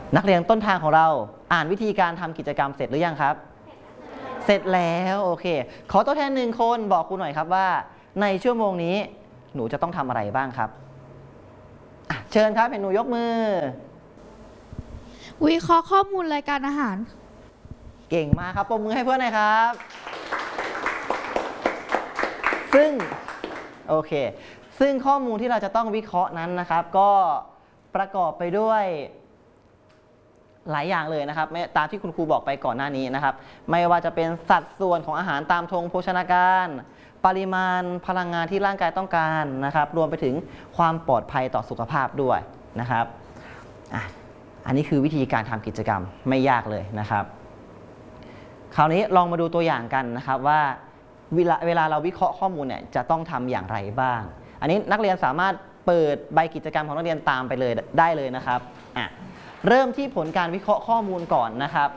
นักเรียนต้นทางของเราอ่านวิธีการทำกิจกรรมเสร็จหรือยังครับเสร็จแล้วโอเคขอตัวแทน1 คนบอกครูหน่อยครับว่าในชั่วโมงนี้หนูจะต้องทำอะไรบ้างครับเชิญครับเห็นหนูยกมือวิเคราะห์ข้อมูลรายการอาหารเก่งมากครับปรบมือให้เพื่อนหน่อยครับซึ่งโอเคซึ่งข้อมูลที่เราจะต้องวิเคราะห์นั้นนะครับก็ประกอบไปด้วยหลายอย่างเลยนะครับตามที่คุณครูบอกไปก่อนหน้านี้นะครับไม่ว่าจะเป็นสัดส่วนของอาหารตามธงโภชนาการปริมาณพลังงานที่ร่างกายต้องการนะครับรวมไปถึงความปลอดภัยต่อสุขภาพด้วยนะครับอันนี้คือวิธีการทำกิจกรรมไม่ยากเลยนะครับคราวนี้ลองมาดูตัวอย่างกันนะครับว่าเวลาเราวิเคราะห์ข้อมูลเนี่ยจะต้องทำอย่างไรบ้างอันนี้นักเรียนสามารถเปิดใบกิจกรรมของนักเรียนตามไปเลยได้เลยนะครับเริ่มที่ผลการวิเคราะห์ข้อมูลก่อนนะครับ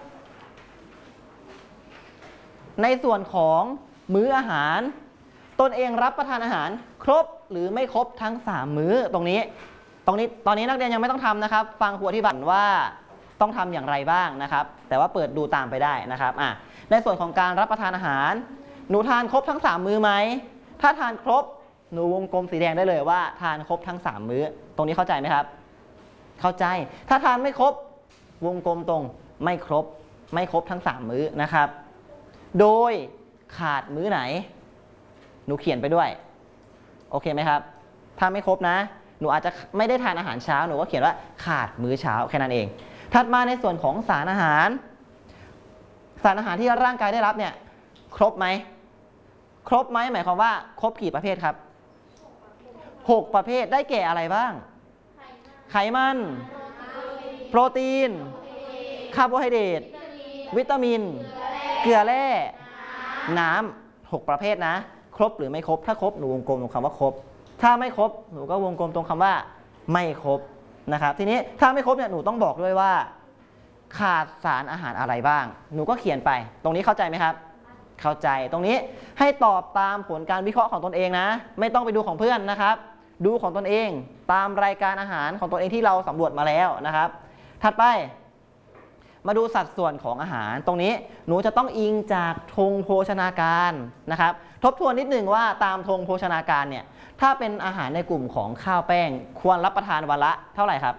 ในส่วนของมื้ออาหารตนเองรับประทานอาหารครบหรือไม่ครบทั้ง3มื้อตอนนี้นักเรียนยังไม่ต้องทำนะครับฟังครูอธิบายว่าต้องทำอย่างไรบ้างนะครับแต่ว่าเปิดดูตามไปได้นะครับในส่วนของการรับประทานอาหารหนูทานครบทั้ง3มื้อไหมถ้าทานครบหนูวงกลมสีแดงได้เลยว่าทานครบทั้ง3มื้อตรงนี้เข้าใจไหมครับเข้าใจถ้าทานไม่ครบวงกลมตรงไม่ครบทั้ง3มื้อนะครับโดยขาดมื้อไหนหนูเขียนไปด้วยโอเคไหมครับถ้าไม่ครบนะหนูอาจจะไม่ได้ทานอาหารเช้าหนูก็เขียนว่าขาดมื้อเช้าแค่นั้นเองถัดมาในส่วนของสารอาหารที่ร่างกายได้รับเนี่ยครบไหมหมายความว่าครบกี่ประเภทครับ6 ประเภทได้แก่อะไรบ้างไขมันโปรตีนคาร์โบไฮเดรตวิตามินเกลือแร่น้ำ6 ประเภทนะครบหรือไม่ครบถ้าครบหนูวงกลมตรงคำว่าครบถ้าไม่ครบหนูก็วงกลมตรงคำว่าไม่ครบนะครับทีนี้ถ้าไม่ครบเนี่ยหนูต้องบอกด้วยว่าขาดสารอาหารอะไรบ้างหนูก็เขียนไปตรงนี้เข้าใจไหมครับเข้าใจตรงนี้ให้ตอบตามผลการวิเคราะห์ของตนเองนะไม่ต้องไปดูของเพื่อนนะครับดูของตนเองตามรายการอาหารของตนเองที่เราสำรวจมาแล้วนะครับถัดไปมาดูสัดส่วนของอาหารตรงนี้หนูจะต้องอิงจากธงโภชนาการนะครับทบทวนนิดหนึ่งว่าตามธงโภชนาการเนี่ยถ้าเป็นอาหารในกลุ่มของข้าวแป้งควรรับประทานวันละเท่าไหร่ครับ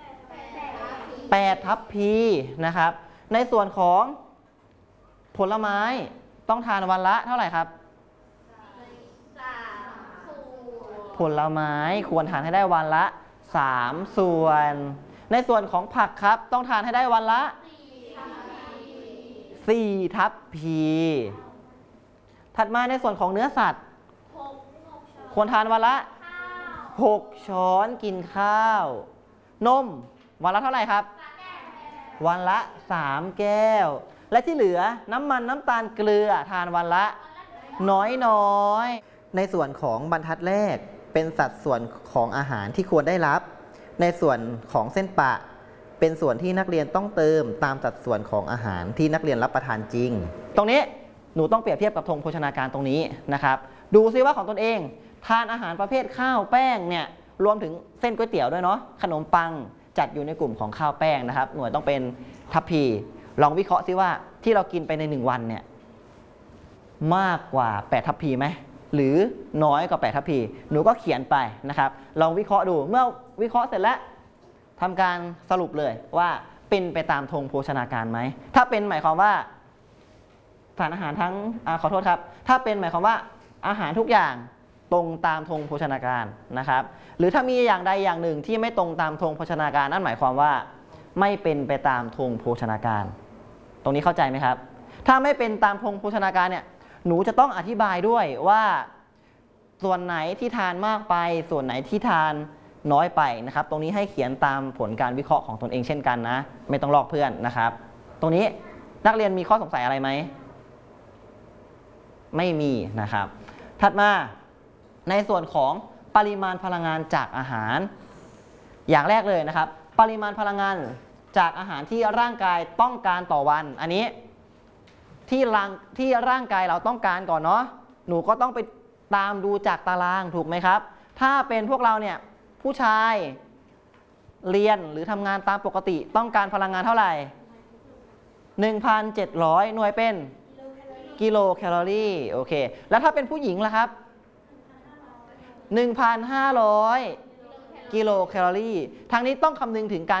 8 ทัพพีนะครับในส่วนของผลไม้ต้องทานวันละเท่าไหร่ครับผลไม้ควรทานให้ได้วันละ3 ส่วนในส่วนของผักครับต้องทานให้ได้วันละ4 ทัพพีถัดมาในส่วนของเนื้อสัตว์ควรทานวันละ6 ช้อนกินข้าวนมวันละเท่าไหร่ครับวันละ3 แก้วและที่เหลือน้ำมันน้ำตาลเกลือทานวันละน้อยในส่วนของบรรทัดแรกเป็นสัดส่วนของอาหารที่ควรได้รับในส่วนของเส้นปะเป็นส่วนที่นักเรียนต้องเติมตามสัดส่วนของอาหารที่นักเรียนรับประทานจริงตรงนี้หนูต้องเปรียบเทียบกับธงโภชนาการตรงนี้นะครับดูซิว่าของตนเองทานอาหารประเภทข้าวแป้งเนี่ยรวมถึงเส้นก๋วยเตี๋ยวด้วยเนาะขนมปังจัดอยู่ในกลุ่มของข้าวแป้งนะครับหน่วยต้องเป็นทัพพีลองวิเคราะห์ซิว่าที่เรากินไปใน1 วันเนี่ยมากกว่า8 ทัพพีไหมหรือน้อยกว่า8 ทัพพีหนูก็เขียนไปนะครับลองวิเคราะห์ดูเมื่อวิเคราะห์เสร็จแล้วทำการสรุปเลยว่าเป็นไปตามธงโภชนาการไหมถ้าเป็นหมายความว่าสารอาหารทั้งขอโทษครับถ้าเป็นหมายความว่าอาหารทุกอย่างตรงตามธงโภชนาการนะครับหรือถ้ามีอย่างใดอย่างหนึ่งที่ไม่ตรงตามธงโภชนาการนั่นหมายความว่าไม่เป็นไปตามธงโภชนาการตรงนี้เข้าใจไหมครับถ้าไม่เป็นตามธงโภชนาการเนี่ยหนูจะต้องอธิบายด้วยว่าส่วนไหนที่ทานมากไปส่วนไหนที่ทานน้อยไปนะครับตรงนี้ให้เขียนตามผลการวิเคราะห์ของตนเองเช่นกันนะไม่ต้องลอกเพื่อนนะครับตรงนี้นักเรียนมีข้อสงสัยอะไรไหมไม่มีนะครับถัดมาในส่วนของปริมาณพลังงานจากอาหารอย่างแรกเลยนะครับปริมาณพลังงานจากอาหารที่ร่างกายต้องการต่อวันอันนี้ที่ร่างกายเราต้องการก่อนเนาะหนูก็ต้องไปตามดูจากตารางถูกไหมครับถ้าเป็นพวกเราเนี่ยผู้ชายเรียนหรือทำงานตามปกติต้องการพลังงานเท่าไหร่ 1,700 หน่วยเป็นกิโลแคลอรี่โอเคแล้วถ้าเป็นผู้หญิงล่ะครับ 1,500 กิโลแคลอรี่ทางนี้ต้องคำนึงถึงการ